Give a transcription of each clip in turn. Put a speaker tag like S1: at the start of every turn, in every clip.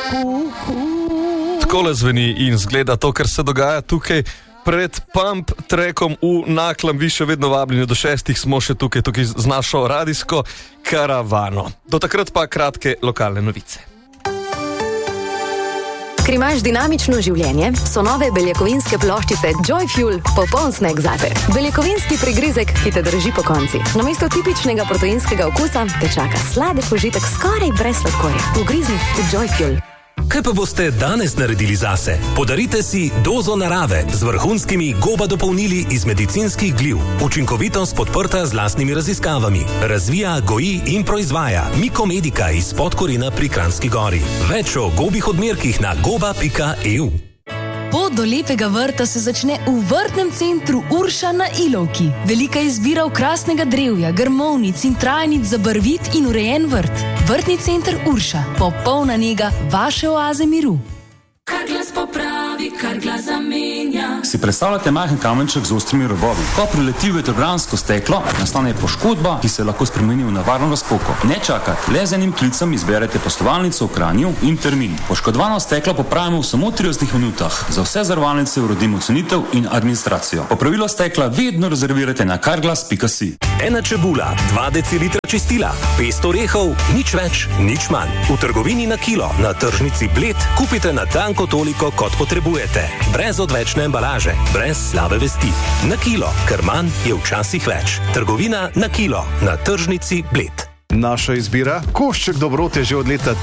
S1: Takole zveni in zgleda to, kar se dogaja tukaj pred pump trackom v Naklem. Vi še vedno vabljeni do 6. smo še tukaj z našo radijsko karavano. Do takrat pa kratke lokalne novice.
S2: Ker imaš dinamično življenje, so nove beljakovinske ploščice Joyfuel popoln snack zate. Beljakovinski prigrizek, ki te drži po konci. Namesto tipičnega proteinskega okusa te čaka sladek užitek skoraj brez sladkorja. Ugrizni v Joyfuel.
S3: Kaj pa boste danes naredili zase? Podarite si dozo narave z vrhunskimi GOBA dopolnili iz medicinskih gliv. Učinkovitost podprta z lastnimi raziskavami. Razvija, goji in proizvaja Mikomedika iz Podkorina pri Kranjski Gori. Več o gobih odmerkih na goba.eu.
S4: Pot do lepega vrta se začne v vrtnem centru Urša na Ilovki. Velika izbira okrasnega drevja, grmovnic in trajnic za barvit in urejen vrt. Vrtni center Urša. Popolna nega vaše oaze miru.
S5: Kar glas popravi, kar glas zamenja.
S6: Si predstavljate majhen kamenček z ostrimi robovi. Ko prileti vetrobransko steklo, nastane poškodba, ki se lahko spremeni v nevarno razpoko. Ne čakati, le z enim klicem izberete poslovalnico v Kranju in termin. Poškodovano steklo popravimo v samo 30 minutah. Za vse zavarovalnice uredimo cenitev in administracijo. Popravilo stekla vedno rezervirajte na carglass.si.
S3: Ena čebula, 2 decilitra čistila, 500 orehov, nič več, nič manj. V trgovini na kilo, na tržnici Bled, kupite na tanko toliko, kot potrebujete. Brez odvečne embalaže, brez slabe vesti. Na kilo, ker manj je včasih več. Trgovina na kilo, na tržnici Bled.
S7: Naša izbira? Košček dobrote že od leta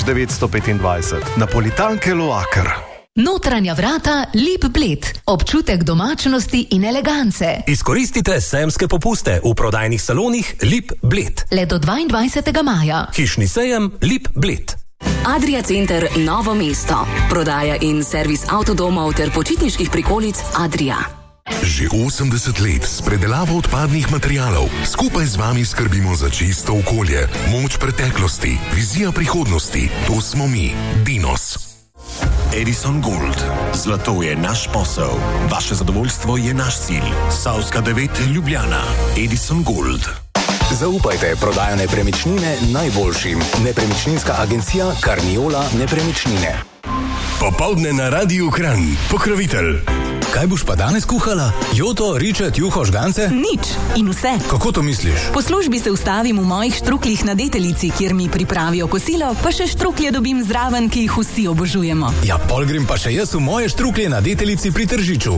S7: 1925. Napolitanke Loaker.
S4: Notranja vrata Lip Bled. Občutek domačnosti in elegance.
S3: Izkoristite sejemske popuste v prodajnih salonih Lip Bled.
S4: Le do 22. maja.
S3: Hišni sejem Lip Bled.
S2: Adria Center Novo mesto. Prodaja in servis avtodomov ter počitniških prikolic Adria.
S8: Že 80 let s predelavo odpadnih materialov skupaj z vami skrbimo za čisto okolje, moč preteklosti, vizija prihodnosti. To smo mi, Dinos.
S9: Edison Gold. Zlato je naš posel. Vaše zadovoljstvo je naš cilj. Savska 9, Ljubljana. Edison Gold.
S10: Zaupajte prodajo nepremičnine najboljšim. Nepremičninska agencija Karniola Nepremičnine.
S8: Popoldne na Radiu Kranj. Pokrovitelj.
S10: Kaj boš pa danes kuhala? Joto, ričet, juho, žgance?
S11: Nič in vse.
S10: Kako to misliš?
S11: Po službi se ustavim v mojih štruklih na Deteljici, kjer mi pripravijo kosilo, pa še štruklje dobim zraven, ki jih vsi obožujemo.
S10: Ja, pol grem pa še jaz v moje štruklje na Deteljici pri Tržiču.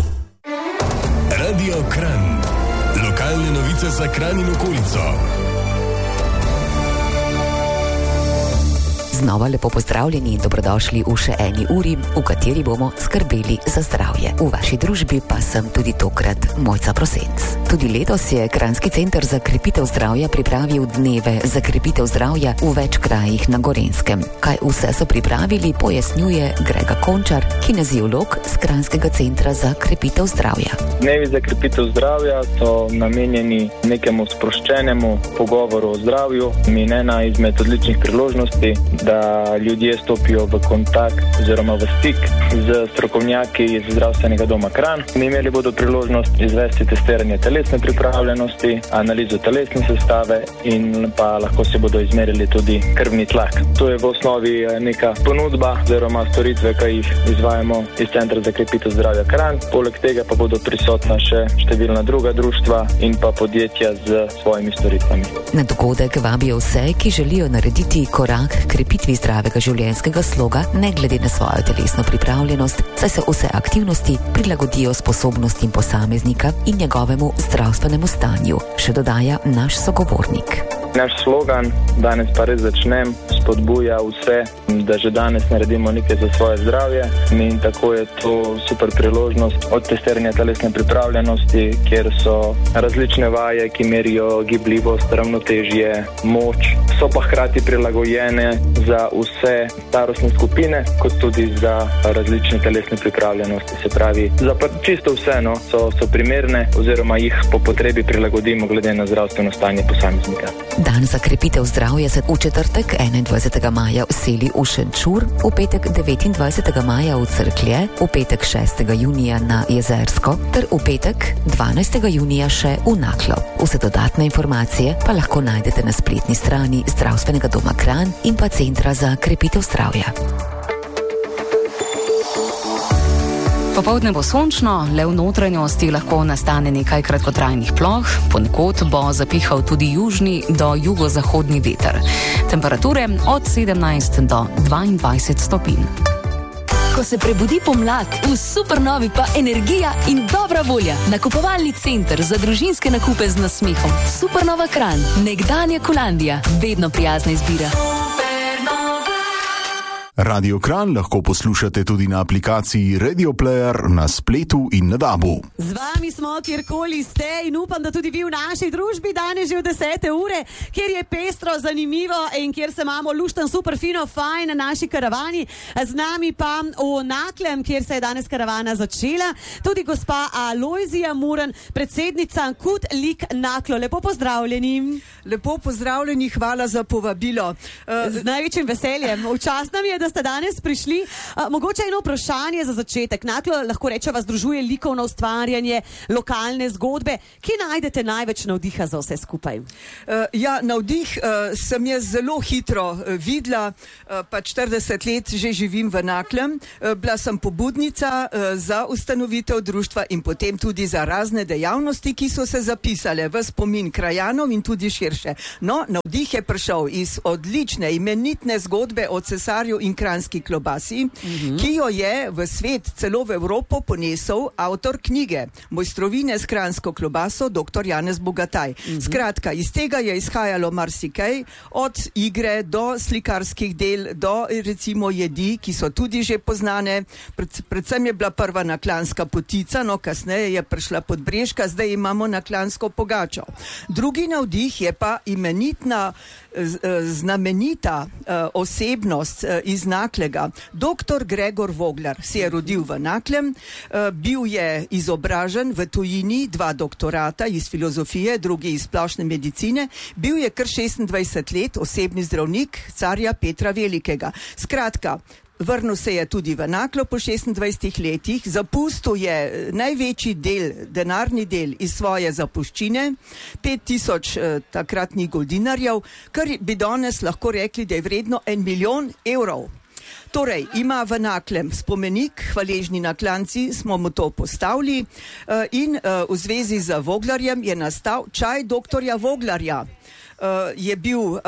S8: Radio Kranj. Lokalne novice za Kranj in okolico.
S2: Znova lepo pozdravljeni in dobrodošli v še eni uri, v kateri bomo skrbeli za zdravje. V vaši družbi pa sem tudi tokrat Mojca Prosenc. Tudi letos je Kranjski center za krepitev zdravja pripravil dneve za krepitev zdravja v več krajih na Gorenjskem. Kaj vse so pripravili, pojasnjuje Grega Končar, kineziolog z Kranjskega centra za krepitev zdravja.
S12: Dnevi za krepitev zdravja so namenjeni nekemu sproščenemu pogovoru o zdravju in ena izmed odličnih priložnosti, da ljudje stopijo v kontakt oziroma v stik z strokovnjaki iz zdravstvenega doma Kranj. Imeli bodo priložnost izvesti testiranje telesne pripravljenosti, analizo telesne sestave in pa lahko se bodo izmerili tudi krvni tlak. To je v osnovi neka ponudba oziroma storitve, ki jih izvajamo iz Centra za krepitev zdravja Kranj. Poleg tega pa bodo prisotna še številna druga društva in pa podjetja z svojimi storitvami.
S2: Na dogodek vabijo vse, ki želijo narediti korak krepitvi zdravega življenjskega sloga, ne glede na svojo telesno pripravljenost, saj se vse aktivnosti prilagodijo sposobnostim posameznika in njegovemu zdravstvenemu stanju, še dodaja naš sogovornik.
S12: Naš slogan, danes pa res začnem, spodbuja vse, da že danes naredimo nekaj za svoje zdravje in tako je to super priložnost od testiranja telesne pripravljenosti, kjer so različne vaje, ki merijo gibljivost, ravnotežje, moč, so pa hkrati prilagojene za vse starostne skupine, kot tudi za različne telesne pripravljenosti. Se pravi, za čisto vse so primerne oziroma jih po potrebi prilagodimo glede na zdravstveno stanje posameznika.
S2: Dan za krepitev zdravja se v četrtek 21. maja vseli v Šenčur, v petek 29. maja v Cerklje, v petek 6. junija na Jezersko ter v petek 12. junija še v Naklo. Vse dodatne informacije pa lahko najdete na spletni strani Zdravstvenega doma Kranj in pa Centra za krepitev zdravja. Popoldne bo sončno, le v notranjosti lahko nastane nekaj kratkotrajnih ploh, ponekod bo zapihal tudi južni do jugozahodni veter. Temperature od 17 do 22 stopinj.
S4: Ko se prebudi pomlad, v Supernovi pa energija in dobra volja. Nakupovalni center za družinske nakupe z nasmehom. Supernova Kranj, nekdanja Kolandija, vedno prijazna izbira.
S9: Radio Kranj lahko poslušate tudi na aplikaciji Radio Player na spletu in na DAB-u.
S13: Z vami smo, kjerkoli ste, in upam, da tudi vi v naši družbi danes že v 10. ure, kjer je pestro, zanimivo in kjer se imamo lušten, super fino, fajn na naši karavani. Z nami pa v Naklem, kjer se je danes karavana začela, tudi gospa Alojzija Muren, predsednica KUD Lik Naklo. Lepo pozdravljeni.
S14: Lepo pozdravljeni, hvala za povabilo.
S13: Z največjim veseljem. Včasno nam je, da ste danes prišli. Mogoče eno vprašanje za začetek. Naklo, lahko reče, vas združuje likovno ustvarjanje, lokalne zgodbe. Kje najdete največ navdiha za vse skupaj?
S14: Navdih sem jaz zelo hitro videla, pa 40 let že živim v Naklem. Bila sem pobudnica za ustanovitev društva in potem tudi za razne dejavnosti, ki so se zapisale v spomin krajanov in tudi širše. No, navdih je prišel iz odlične, imenitne zgodbe o cesarju in kranjski klobasi, ki jo je v svet, celo v Evropo ponesel avtor knjige Mojstrovine s kranjsko klobaso, dr. Janez Bogataj. Skratka, iz tega je izhajalo marsikaj, od igre do slikarskih del, do recimo jedi, ki so tudi že poznane. Predvsem je bila prva naklanska potica, no kasneje je prišla podbrežka, zdaj imamo naklansko pogačo. Drugi navdih je pa imenitna, znamenita osebnost iz Naklega. Dr. Gregor Voglar se je rodil v Naklem, bil je izobražen v tujini, 2 doktorata iz filozofije, drugi iz splošne medicine, bil je kar 26 let osebni zdravnik carja Petra Velikega. Skratka, vrnil se je tudi v Naklo po 26 letih, zapustil je največji del, denarni del iz svoje zapuščine, 5000 takratnih goldinarjev, kar bi danes lahko rekli, da je vredno 1 milijon evrov. Torej, ima v Naklem spomenik, hvaležni Naklanci smo mu to postavili in v zvezi z Voglarjem je nastal čaj doktorja Voglarja. Je bil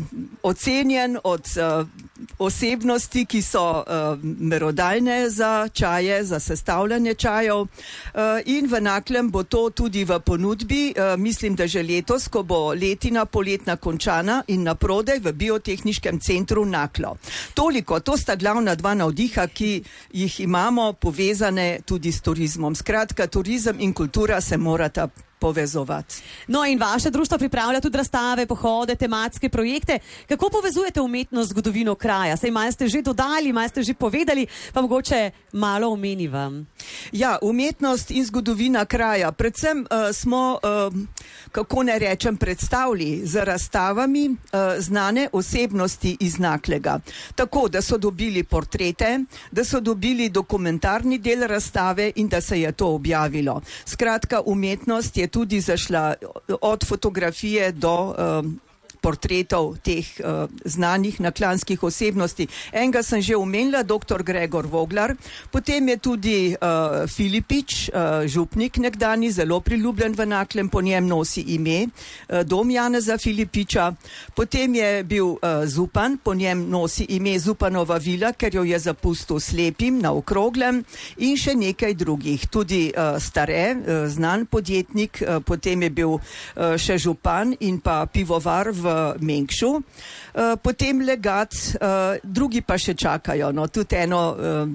S14: ocenjen od osebnosti, ki so merodajne za čaje, za sestavljanje čajev, in v Naklem bo to tudi v ponudbi, mislim, da že letos, ko bo letina poletna končana in na prodaj v Biotehniškem centru Naklo. Toliko, to sta glavna 2 navdiha, ki jih imamo povezane tudi s turizmom. Skratka, turizem in kultura se morata povezovati.
S13: No, in vaše društvo pripravlja tudi razstave, pohode, tematske projekte. Kako povezujete umetnost z zgodovino kraja? Saj malo ste že dodali, malo ste že povedali, pa mogoče malo omenivam.
S14: Ja, umetnost in zgodovina kraja. Predvsem smo, kako ne rečem, predstavili z razstavami znane osebnosti iz Naklega. Tako, da so dobili portrete, da so dobili dokumentarni del razstave in da se je to objavilo. Skratka, umetnost je tudi zašla od fotografije do portretov teh znanih naklanskih osebnosti. Enega sem že omenila, dr. Gregor Voglar, potem je tudi Filipič, župnik nekdani, zelo priljubljen v Naklem, po njem nosi ime, dom Janeza Filipiča, potem je bil Zupan, po njem nosi ime Zupanova vila, ker jo je zapustil slepim na Okroglem, in še nekaj drugih. Tudi Stare, znan podjetnik, potem je bil še župan in pa pivovar v Mengšu, potem legat, drugi pa še čakajo, no, tudi eno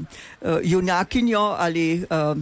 S14: junakinjo ali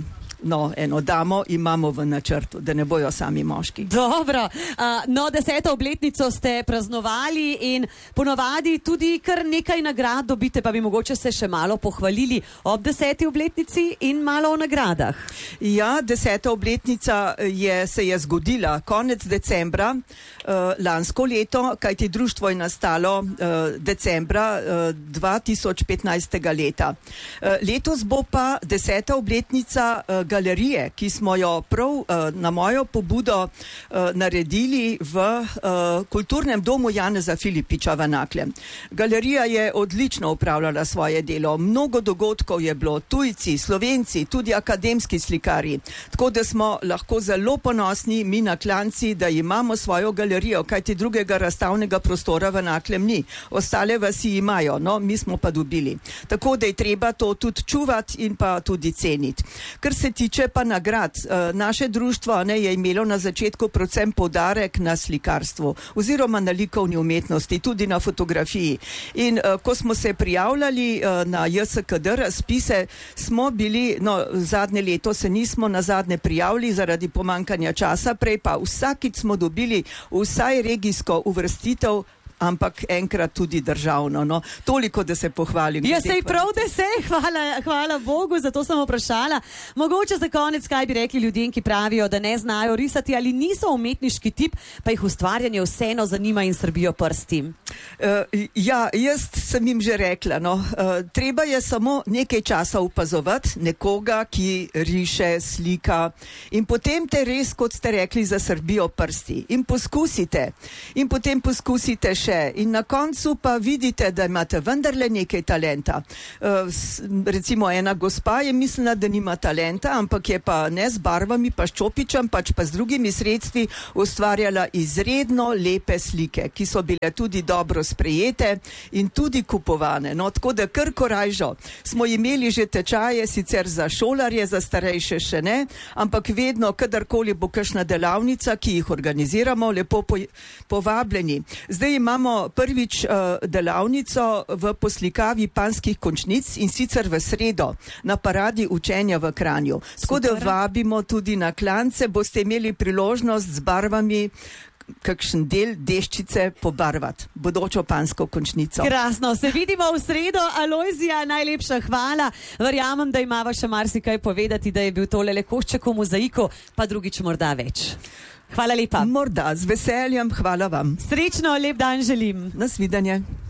S14: eno damo imamo v načrtu, da ne bojo sami moški.
S13: Dobro, no, 10. obletnico ste praznovali in ponovadi tudi kar nekaj nagrad dobite, pa bi mogoče se še malo pohvalili ob 10. obletnici in malo o nagradah.
S14: Ja, 10. obletnica se je zgodila konec decembra lansko leto, kajti društvo je nastalo decembra 2015. leta. Letos bo pa 10. obletnica galerije, ki smo jo prav na mojo pobudo naredili v kulturnem domu Janeza Filipiča v Naklem. Galerija je odlično upravljala svoje delo. Mnogo dogodkov je bilo, tujci, Slovenci, tudi akademski slikari. Tako da smo lahko zelo ponosni, mi Naklanci, da imamo svojo galerijo, kajti drugega razstavnega prostora v Naklem ni. Ostale vasi imajo, no, mi smo pa dobili. Tako da je treba to tudi čuvati in pa tudi ceniti. Kar se tiče pa nagrad, naše društvo je imelo na začetku predvsem poudarek na slikarstvu oziroma na likovni umetnosti, tudi na fotografiji. In ko smo se prijavljali na JSKD razpise, smo bili, zadnje leto se nismo nazadnje prijavili zaradi pomankanja časa, prej pa vsakič smo dobili vsaj regijsko uvrstitev, ampak enkrat tudi državno. No. Toliko, da se pohvalim.
S13: Ja, sej prav, da se. Hvala Bogu, zato sem vprašala. Mogoče za konec, kaj bi rekli ljudem, ki pravijo, da ne znajo risati ali niso umetniški tip, pa jih ustvarjanje vseeno zanima in srbijo prsti.
S14: Ja, jaz sem jim že rekla, treba je samo nekaj časa opazovati nekoga, ki riše, slika in potem te res, kot ste rekli, zasrbijo prsti. In poskusite. In potem poskusite še. In na koncu pa vidite, da imate vendarle nekaj talenta. Recimo ena gospa je mislila, da nima talenta, ampak je pa ne z barvami, pa s čopičem, pač pa z drugimi sredstvi ustvarjala izredno lepe slike, ki so bile tudi dobro sprejete in tudi kupovane. No, tako da kar korajžo. Smo imeli že tečaje, sicer za šolarje, za starejše še ne, ampak vedno, kadarkoli bo kakšna delavnica, ki jih organiziramo, lepo povabljeni. Zdaj imamo prvič delavnico v poslikavi panskih končnic in sicer v sredo na paradi učenja v Kranju. Tako da vabimo tudi Naklance, boste imeli priložnost z barvami kakšen del deščice pobarvati, bodočo pansko končnico.
S13: Krasno, se vidimo v sredo. Alojzija, najlepša hvala. Verjamem, da imava še marsikaj povedati, da je bil tole le košček v mozaiku, pa drugič morda več. Hvala lepa.
S14: Morda, z veseljem, hvala vam.
S13: Srečno, lep dan želim.
S14: Nasvidenje.